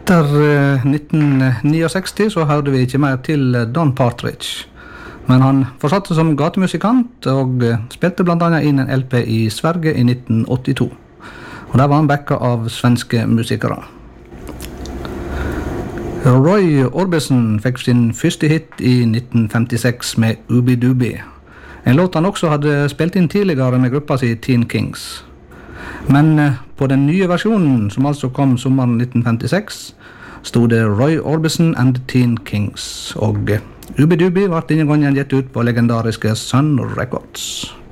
Etter 1969 så hørte vi ikke mer til Don Partridge, men han fortsatte som gatemusikant og spilte blant annet inn en LP i Sverige i 1982. Og der var han backa av svenske musikere. Roy Orbison fikk sin første hit i 1956 med Ooby Dooby, en låt han også hadde spilt inn tidligere med gruppa si Teen Kings. Men på den nye versjonen, som altså kom sommeren 1956, stod det Roy Orbison and Teen Kings, og Ooby Dooby ble denne gangen gitt ut på legendariske Sun Records.